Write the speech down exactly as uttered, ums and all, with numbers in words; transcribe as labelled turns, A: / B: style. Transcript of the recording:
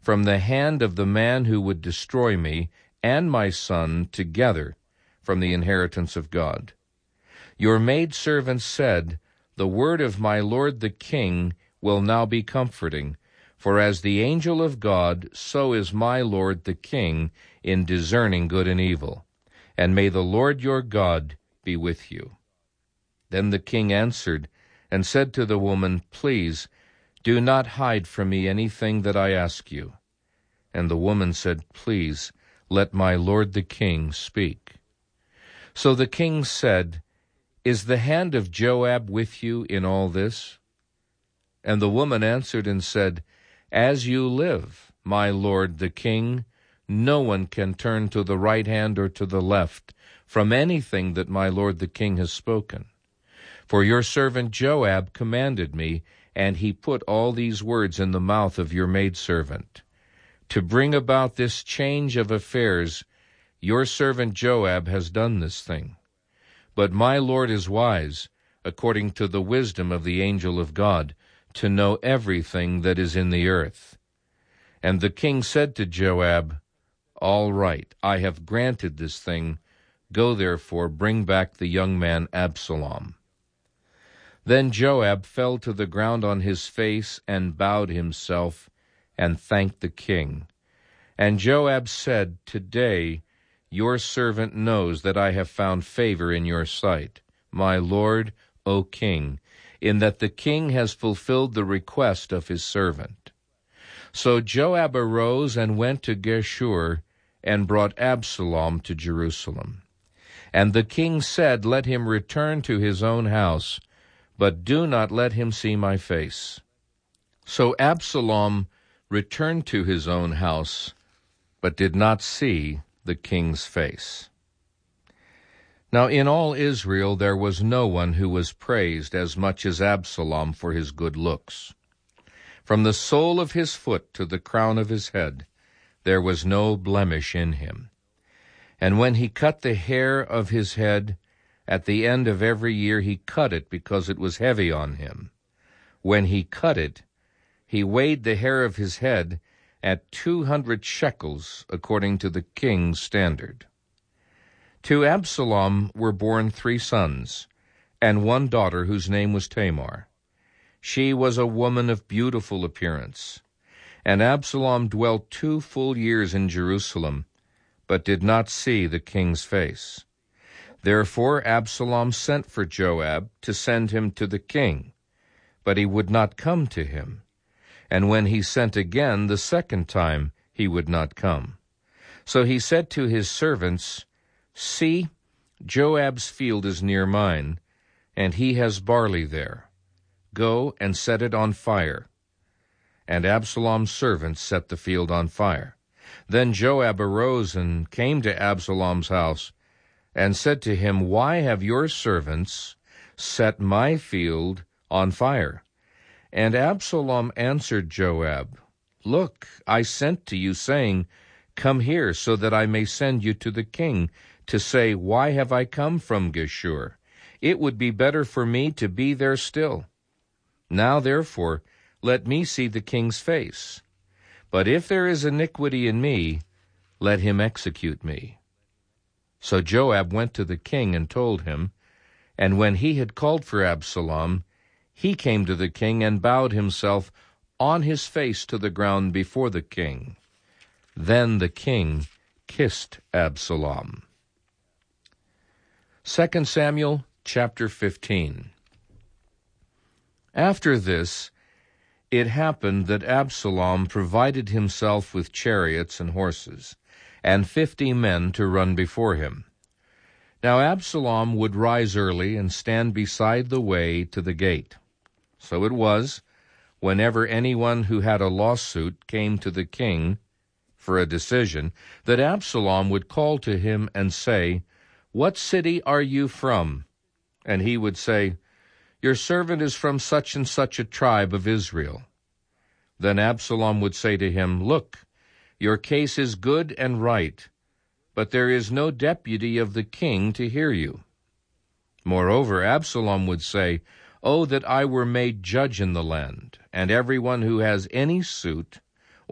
A: from the hand of the man who would destroy me and my son together from the inheritance of God. Your maidservant said, The word of my lord the king will now be comforting, for as the angel of God, so is my lord the king in discerning good and evil. And may the Lord your God be with you. Then the king answered and said to the woman, Please, do not hide from me anything that I ask you. And the woman said, Please, let my lord the king speak. So the king said, Is the hand of Joab with you in all this? And the woman answered and said, As you live, my lord the king, no one can turn to the right hand or to the left from anything that my lord the king has spoken. For your servant Joab commanded me, and he put all these words in the mouth of your maidservant. To bring about this change of affairs, your servant Joab has done this thing. But my lord is wise, according to the wisdom of the angel of God, to know everything that is in the earth. And the king said to Joab, All right, I have granted this thing. Go therefore, bring back the young man Absalom. Then Joab fell to the ground on his face and bowed himself and thanked the king. And Joab said, Today your servant knows that I have found favor in your sight, my lord, O king, in that the king has fulfilled the request of his servant. So Joab arose and went to Geshur and brought Absalom to Jerusalem. And the king said, Let him return to his own house, but do not let him see my face. So Absalom returned to his own house, but did not see the king's face. Now in all Israel there was no one who was praised as much as Absalom for his good looks. From the sole of his foot to the crown of his head, there was no blemish in him. And when he cut the hair of his head, at the end of every year he cut it because it was heavy on him. When he cut it, he weighed the hair of his head at two hundred shekels, according to the king's standard. To Absalom were born three sons, and one daughter whose name was Tamar. She was a woman of beautiful appearance. And Absalom dwelt two full years in Jerusalem, but did not see the king's face. Therefore Absalom sent for Joab to send him to the king, but he would not come to him. And when he sent again the second time, he would not come. So he said to his servants, See, Joab's field is near mine, and he has barley there. Go and set it on fire. And Absalom's servants set the field on fire. Then Joab arose and came to Absalom's house, and said to him, Why have your servants set my field on fire? And Absalom answered Joab, Look, I sent to you, saying, Come here, so that I may send you to the king, to say, Why have I come from Geshur? It would be better for me to be there still. Now, therefore, let me see the king's face. But if there is iniquity in me, let him execute me. So Joab went to the king and told him, and when he had called for Absalom, he came to the king and bowed himself on his face to the ground before the king. Then the king kissed Absalom. Second Samuel chapter fifteen. After this, it happened that Absalom provided himself with chariots and horses, and fifty men to run before him. Now Absalom would rise early and stand beside the way to the gate. So it was, whenever anyone who had a lawsuit came to the king for a decision, that Absalom would call to him and say, What city are you from? And he would say, Your servant is from such and such a tribe of Israel. Then Absalom would say to him, Look, your case is good and right, but there is no deputy of the king to hear you. Moreover, Absalom would say, Oh, that I were made judge in the land, and everyone who has any suit